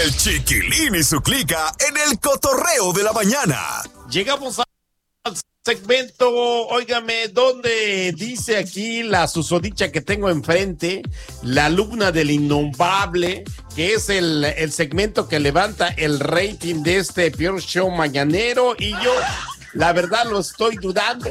El Chiquilín y su clica en el cotorreo de la mañana. Llegamos al segmento, óigame, donde dice aquí la susodicha que tengo enfrente, la alumna del innombrable, que es el segmento que levanta el rating de este peor show mañanero, y yo... La verdad lo estoy dudando,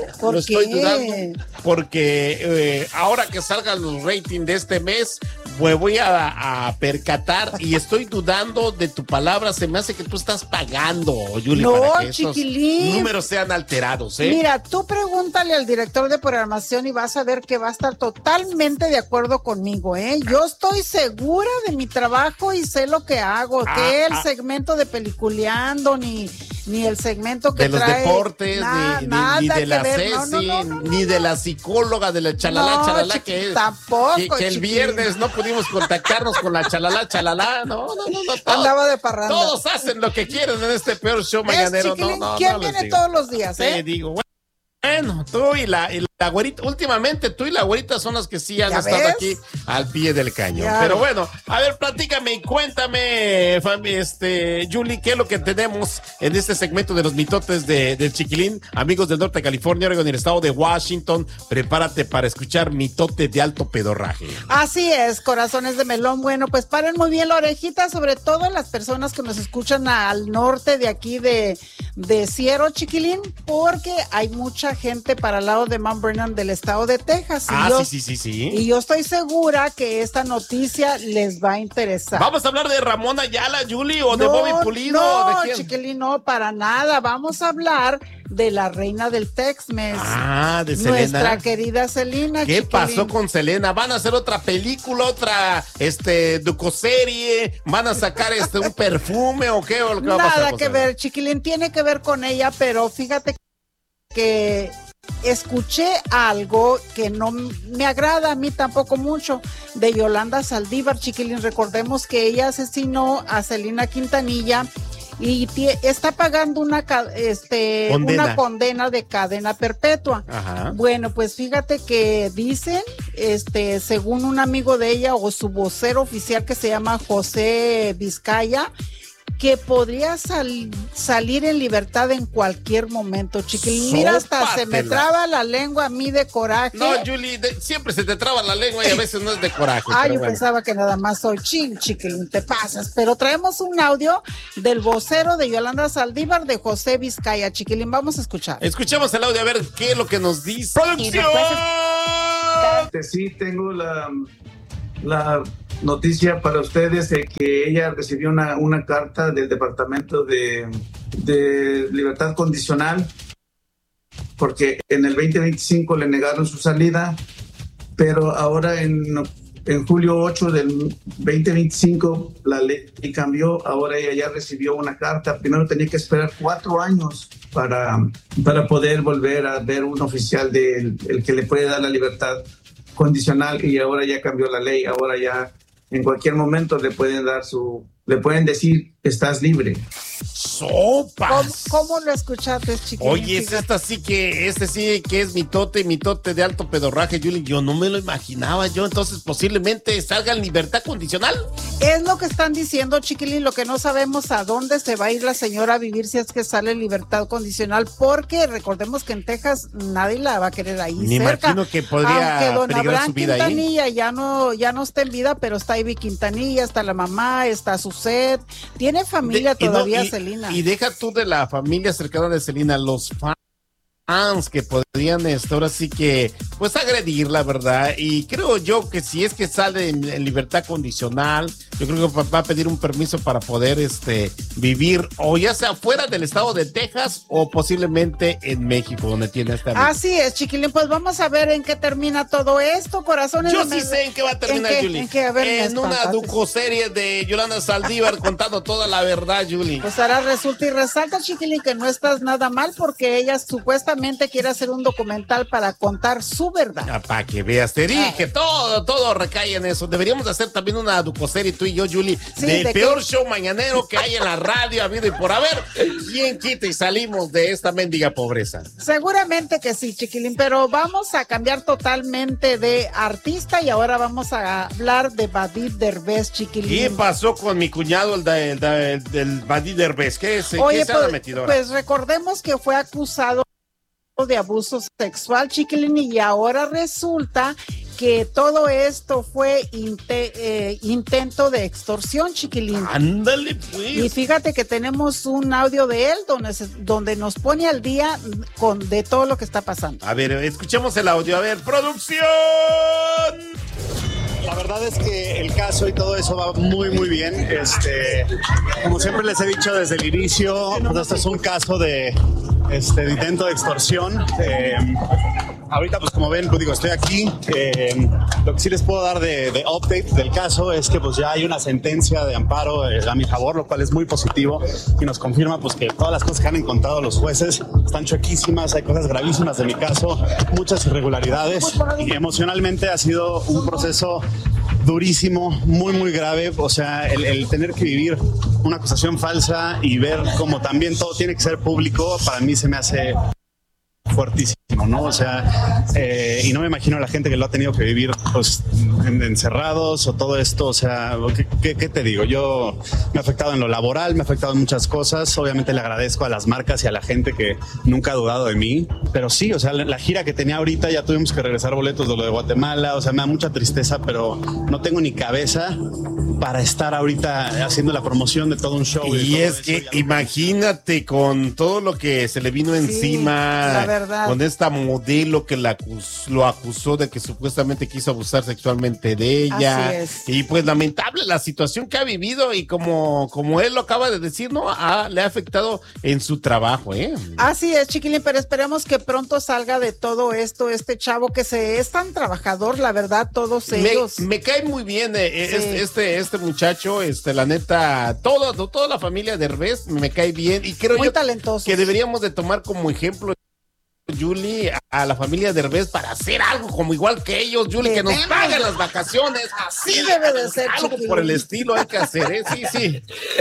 porque ahora que salgan los ratings de este mes, me voy a percatar y estoy dudando de tu palabra. Se me hace que tú estás pagando, Yuli, para que estos números sean alterados, ¿eh? Mira, tú pregúntale al director de programación y vas a ver que va a estar totalmente de acuerdo conmigo, ¿eh? Yo estoy segura de mi trabajo y sé lo que hago, que el segmento de Peliculeando, ni el segmento que de trae... los deportes, ni de la Ceci, ni de la psicóloga de la chalala, tampoco, que el viernes no pudimos contactarnos con la chalala, no. Andaba de parranda. Todos hacen lo que quieren en este peor show mañanero. ¿Quién viene todos los días, Te digo, bueno, tú y la güerita, últimamente tú y la güerita son las que sí han estado aquí al pie del cañón. Ya. Pero bueno, a ver, platícame y cuéntame, Yuli, ¿qué es lo que tenemos en este segmento de los mitotes del Chiquilín? Amigos del norte de California, Oregon y el estado de Washington, prepárate para escuchar mitote de alto pedorraje. Así es, corazones de melón. Bueno, pues paren muy bien la orejita, sobre todo las personas que nos escuchan al norte de aquí de Sierra, Chiquilín, porque hay mucha gente para el lado de Mount Vernon del estado de Texas. Sí. Y yo estoy segura que esta noticia les va a interesar. ¿Vamos a hablar de Ramón Ayala, Yuli, o de Bobby Pulido? No, ¿de quién? Chiquilín, no, para nada. Vamos a hablar de la reina del Tex-Mex. De Selena. Nuestra querida Selena. ¿Qué Chiquilín pasó con Selena? ¿Van a hacer otra película, otra docuserie? ¿Van a sacar un perfume o qué? ¿O qué va a pasar? Nada que ver, Chiquilín, tiene que ver con ella, pero fíjate que escuché algo que no me agrada a mí tampoco mucho de Yolanda Saldívar, Chiquilín. Recordemos que ella asesinó a Selena Quintanilla y está pagando una condena de cadena perpetua. Ajá. Bueno, pues fíjate que dicen, según un amigo de ella o su vocero oficial que se llama José Vizcaya, que podría salir en libertad en cualquier momento, Chiquilín. Mira, hasta se me traba la lengua a mí de coraje. No, Yuli, siempre se te traba la lengua y a veces no es de coraje. Yo pensaba que nada más soy Chiquilín, te pasas. Pero traemos un audio del vocero de Yolanda Saldívar, de José Vizcaya, Chiquilín. Vamos a escuchar. Escuchamos el audio a ver qué es lo que nos dice. ¡Producción! Sí, tengo la noticia para ustedes de que ella recibió una carta del Departamento de Libertad Condicional porque en el 2025 le negaron su salida, pero ahora en julio 8 del 2025 la ley cambió. Ahora ella ya recibió una carta. Primero tenía que esperar 4 años para poder volver a ver un oficial el que le puede dar la libertad condicional, y ahora ya cambió la ley. Ahora ya en cualquier momento le pueden decir estás libre. ¡Sopas! ¿Cómo lo escuchaste, Chiquilín? Oye, sí que es mitote de alto pedorraje, Yuli. Yo no me lo imaginaba yo. Entonces posiblemente salga en libertad condicional. Es lo que están diciendo, Chiquilín. Lo que no sabemos a dónde se va a ir la señora a vivir si es que sale en libertad condicional, porque recordemos que en Texas nadie la va a querer ahí Ni cerca. imagino que podría peligrar su vida Quintanilla ahí. Ya no está en vida, pero está Ivy Quintanilla, está la mamá, está Suset. Tiene familia todavía, Selena. Y deja tú de la familia cercana de Selena, los fans que podrían ahora sí que pues agredir, la verdad. Y creo yo que si es que sale en libertad condicional, yo creo que va a pedir un permiso para poder vivir, o ya sea fuera del estado de Texas o posiblemente en México, donde tiene esta amiga. Así es, Chiquilín. Pues vamos a ver en qué termina todo esto, corazones. Yo sí sé en qué va a terminar, Yuli. En una docuserie de Yolanda Saldívar contando toda la verdad, Yuli. Pues ahora resulta y resalta, Chiquilín, que no estás nada mal, porque ella supuestamente supuestamente quiere hacer un documental para contar su verdad. Para que veas, te dije, todo recae en eso. Deberíamos hacer también una docuserie tú y yo, Julie, del peor show mañanero que hay en la radio, habido y por haber. ¿Quién quita y salimos de esta mendiga pobreza? Seguramente que sí, chiquilín, pero vamos a cambiar totalmente de artista y ahora vamos a hablar de Vadí Derbez, chiquilín. ¿Qué pasó con mi cuñado, el del Vadí Derbez? ¿Qué se ha metido? Pues recordemos que fue acusado de abuso sexual, chiquilín, y ahora resulta que todo esto fue intento de extorsión, chiquilín. Ándale, pues. Y fíjate que tenemos un audio de él donde nos pone al día de todo lo que está pasando. A ver, escuchemos el audio. A ver, producción. La verdad es que el caso y todo eso va muy, muy bien. Como siempre les he dicho desde el inicio, pues este es un caso de intento de extorsión. Ahorita, pues como ven, pues digo, estoy aquí. Lo que sí les puedo dar de update del caso es que pues ya hay una sentencia de amparo a mi favor, lo cual es muy positivo y nos confirma pues que todas las cosas que han encontrado los jueces están chuequísimas, hay cosas gravísimas de mi caso, muchas irregularidades y emocionalmente ha sido un proceso durísimo, muy, muy grave. O sea, el tener que vivir una acusación falsa y ver cómo también todo tiene que ser público, para mí se me hace fuertísimo, ¿no? O sea, y no me imagino a la gente que lo ha tenido que vivir pues encerrados o todo esto. O sea, ¿qué te digo? Yo me ha afectado en lo laboral, me ha afectado en muchas cosas. Obviamente le agradezco a las marcas y a la gente que nunca ha dudado de mí, pero sí, o sea, la gira que tenía ahorita ya tuvimos que regresar boletos de lo de Guatemala. O sea, me da mucha tristeza, pero no tengo ni cabeza para estar ahorita haciendo la promoción de todo un show. Y es que imagínate con todo lo que se le vino encima, con esta modelo que lo acusó de que supuestamente quiso abusar sexualmente de ella. Así es. Y pues lamentable la situación que ha vivido y como él lo acaba de decir, ¿no? Le ha afectado en su trabajo, ¿eh? Así es, chiquilín, pero esperemos que pronto salga de todo esto este chavo que es tan trabajador, la verdad, todos ellos. Me cae muy bien este muchacho, la neta, toda la familia de Derbez me cae bien y creo muy yo talentoso. Que deberíamos de tomar como ejemplo, Julie, a la familia Derbez para hacer algo como igual que ellos, Julie, que nos paguen las vacaciones. Así debe de ser, algo chiquilín. por el estilo hay que hacer, ¿eh? Sí.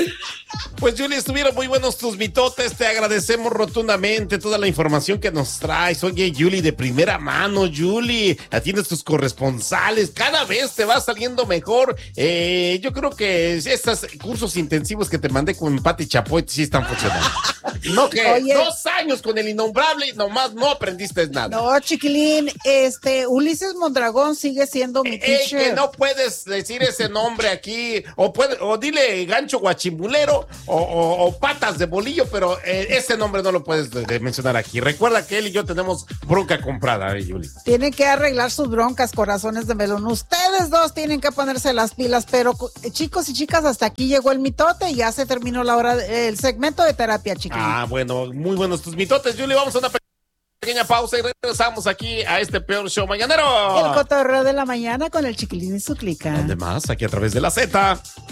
Pues, Julie, estuvieron muy buenos tus mitotes, te agradecemos rotundamente toda la información que nos traes. Oye, Julie, de primera mano, Julie, atiendes tus corresponsales, cada vez te va saliendo mejor. Yo creo que estos cursos intensivos que te mandé con Pati Chapoy sí están funcionando. No que Oye, 2 años con el innombrable y nomás no aprendiste nada. No, chiquilín, Ulises Mondragón sigue siendo mi teacher. Que no puedes decir ese nombre aquí, o dile gancho guachimulero, o patas de bolillo, pero ese nombre no lo puedes mencionar aquí. Recuerda que él y yo tenemos bronca comprada, Yuli. Tienen que arreglar sus broncas, corazones de melón. Ustedes dos tienen que ponerse las pilas, pero chicos y chicas, hasta aquí llegó el mitote y ya se terminó la hora, el segmento de terapia, chiquilín. Bueno, muy buenos tus mitotes, Yuli. Vamos a una pequeña pausa y regresamos aquí a este peor show mañanero. El cotorreo de la mañana con el Chiquilín y su clica. Además, aquí a través de la Z.